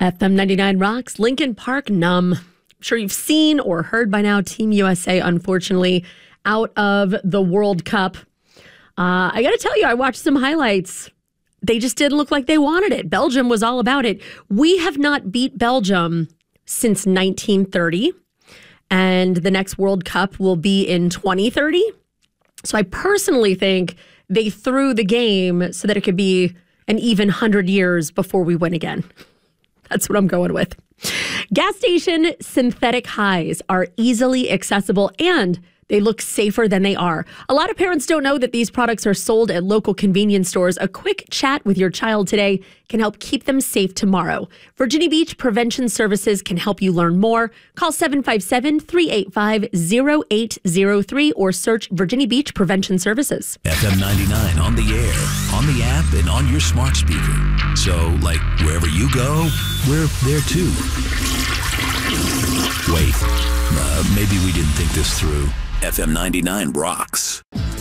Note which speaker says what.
Speaker 1: FM 99 rocks. Linkin Park, Numb. I'm sure you've seen or heard by now Team USA, unfortunately, out of the World Cup. I got to tell you, I watched some highlights. They just didn't look like they wanted it. Belgium was all about it. We have not beat Belgium since 1930, and the next World Cup will be in 2030. So I personally think they threw the game so that it could be an even 100 years before we win again. That's what I'm going with. Gas station synthetic highs are easily accessible and they look safer than they are. A lot of parents don't know that these products are sold at local convenience stores. A quick chat with your child today can help keep them safe tomorrow. Virginia Beach Prevention Services can help you learn more. Call 757-385-0803 or search Virginia Beach Prevention Services.
Speaker 2: FM 99 on the air, on the app, and on your smart speaker. So, like, wherever you go, we're there too. Wait, maybe we didn't think this through. FM 99 rocks.